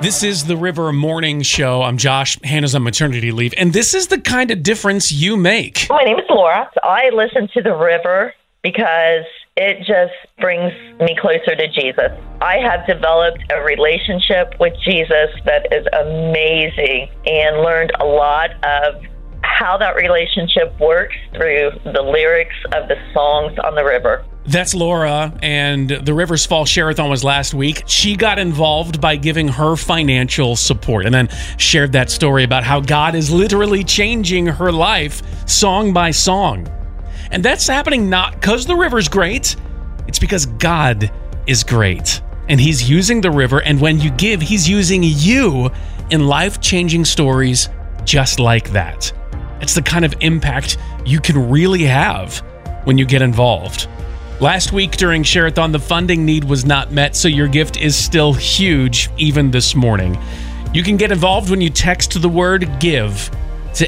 This is the River Morning Show. I'm Josh. Hannah's on maternity leave. And this is the kind of difference you make. My name is Laura. I listen to the River because it just brings me closer to Jesus. I have developed a relationship with Jesus that is amazing and learned a lot of how that relationship works through the lyrics of the songs on the river. That's Laura, and the Rivers Fall Share-a-thon was last week. She got involved by giving her financial support and then shared that story about how God is literally changing her life song by song. And that's happening not because the river's great. It's because God is great. And he's using the river, and when you give, he's using you in life-changing stories just like that. It's the kind of impact you can really have when you get involved. Last week during Share-a-thon, the funding need was not met, so your gift is still huge, even this morning. You can get involved when you text the word GIVE to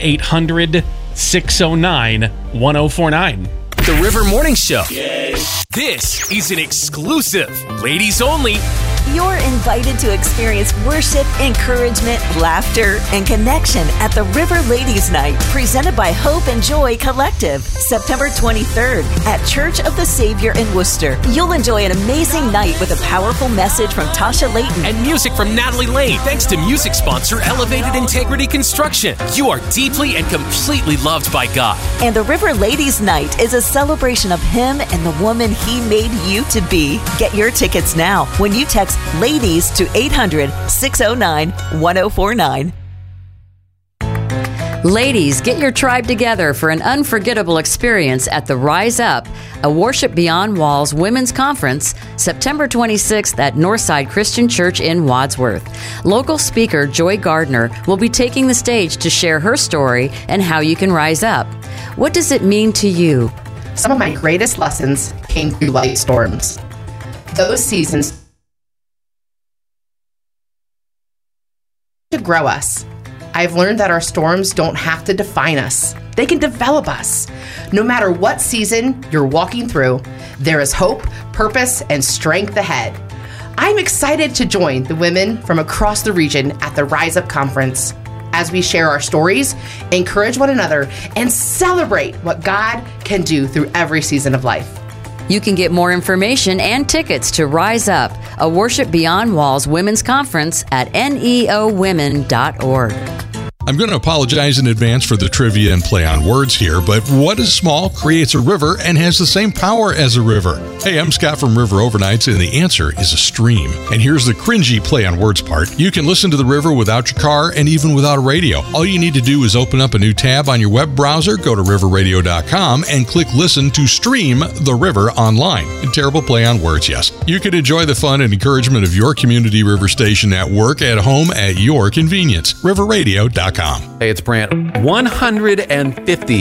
800-609-1049. The River Morning Show. Yes. This is an exclusive, ladies only. You're invited to experience worship, encouragement, laughter, and connection at the River Ladies Night, presented by Hope and Joy Collective, September 23rd at Church of the Savior in Worcester. You'll enjoy an amazing night with a powerful message from Tasha Layton and music from Natalie Lane, thanks to music sponsor Elevated Integrity Construction. You are deeply and completely loved by God. And the River Ladies Night is a celebration of Him and the woman He made you to be. Get your tickets now when you text LADIES to 800-609-1049. Ladies, get your tribe together for an unforgettable experience at the Rise Up, a Worship Beyond Walls Women's Conference, September 26th at Northside Christian Church in Wadsworth. Local speaker Joy Gardner will be taking the stage to share her story and how you can rise up. What does it mean to you? Some of my greatest lessons came through life storms. Those seasons to grow us. I've learned that our storms don't have to define us. They can develop us. No matter what season you're walking through, there is hope, purpose, and strength ahead. I'm excited to join the women from across the region at the Rise Up Conference as we share our stories, encourage one another, and celebrate what God can do through every season of life. You can get more information and tickets to Rise Up, a Worship Beyond Walls Women's Conference at neowomen.org. I'm going to apologize in advance for the trivia and play on words here, but what is small creates a river and has the same power as a river? Hey, I'm Scott from River Overnights, and the answer is a stream. And here's the cringy play on words part. You can listen to the river without your car and even without a radio. All you need to do is open up a new tab on your web browser, go to riverradio.com, and click listen to stream the river online. A terrible play on words, yes. You can enjoy the fun and encouragement of your community river station at work, at home, at your convenience. riverradio.com. Hey, it's Brant. 150.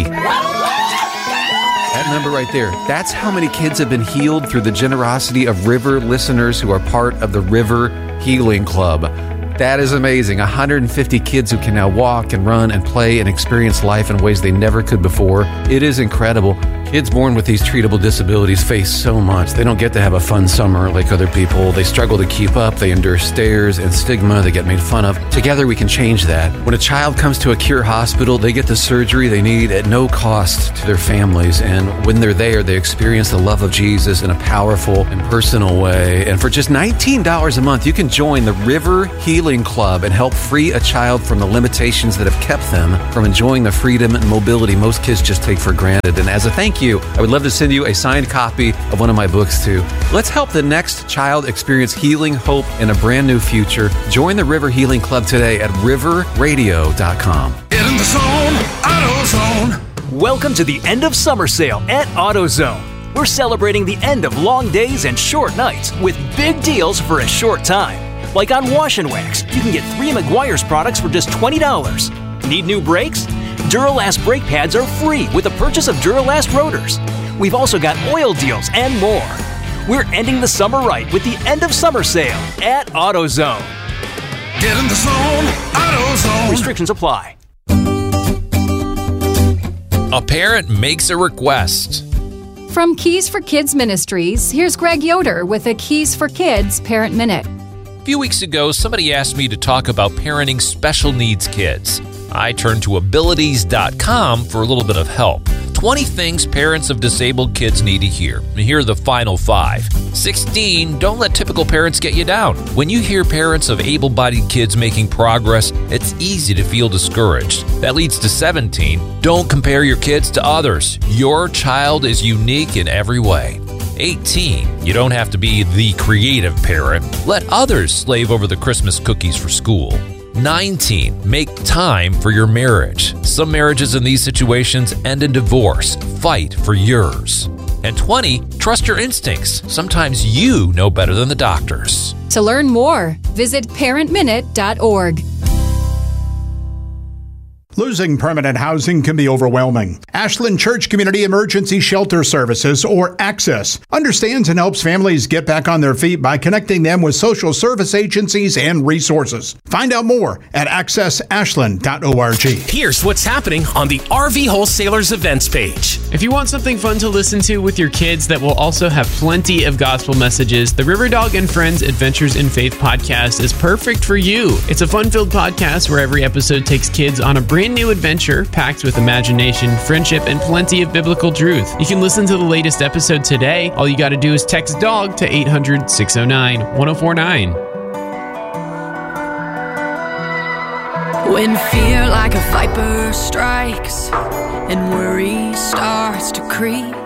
That number right there, that's how many kids have been healed through the generosity of River listeners who are part of the River Healing Club. That is amazing. 150 kids who can now walk and run and play and experience life in ways they never could before. It is incredible. Kids born with these treatable disabilities face so much. They don't get to have a fun summer like other people. They struggle to keep up. They endure stares and stigma. They get made fun of. Together we can change that. When a child comes to a Cure hospital, they get the surgery they need at no cost to their families. And when they're there, they experience the love of Jesus in a powerful and personal way. And for just $19 a month, you can join the River Healing Club and help free a child from the limitations that have kept them from enjoying the freedom and mobility most kids just take for granted. And as a thank you, I would love to send you a signed copy of one of my books too. Let's help the next child experience healing, hope, and a brand new future. Join the River Healing Club today at riverradio.com. Get in the zone, AutoZone. Welcome to the end of summer sale at AutoZone. We're celebrating the end of long days and short nights with big deals for a short time. Like on Wash and Wax, you can get 3 Meguiar's products for just $20. Need new brakes? Duralast brake pads are free with the purchase of Duralast rotors. We've also got oil deals and more. We're ending the summer right with the end of summer sale at AutoZone. Get in the zone, AutoZone. Restrictions apply. A parent makes a request. From Keys for Kids Ministries, here's Greg Yoder with a Keys for Kids Parent Minute. few weeks ago, somebody asked me to talk about parenting special needs kids. I turned to abilities.com for a little bit of help. 20 things parents of disabled kids need to hear. And here are the final 5. 16, don't let typical parents get you down. When you hear parents of able-bodied kids making progress, it's easy to feel discouraged. That leads to 17, don't compare your kids to others. Your child is unique in every way. 18, you don't have to be the creative parent. Let others slave over the Christmas cookies for school. 19, make time for your marriage. Some marriages in these situations end in divorce. Fight for yours. And 20, trust your instincts. Sometimes you know better than the doctors. To learn more, visit parentminute.org. Losing permanent housing can be overwhelming. Ashland Church Community Emergency Shelter Services, or ACCESS, understands and helps families get back on their feet by connecting them with social service agencies and resources. Find out more at accessashland.org. Here's what's happening on the RV Wholesalers events page. If you want something fun to listen to with your kids that will also have plenty of gospel messages, the Riverdog and Friends Adventures in Faith podcast is perfect for you. It's a fun-filled podcast where every episode takes kids on a brand new adventure packed with imagination, friendship, and plenty of biblical truth. You can listen to the latest episode today. All you got to do is text DOG to 800-609-1049. When fear like a viper strikes and worry starts to creep,